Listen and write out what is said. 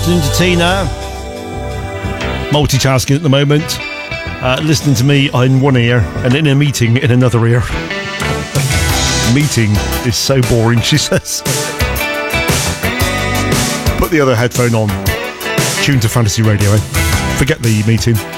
afternoon to Tina. Multitasking at the moment. Listening to me in one ear and in a meeting in another ear. Meeting is so boring, she says. Put the other headphone on. Tune to Fantasy Radio, eh? Forget the meeting.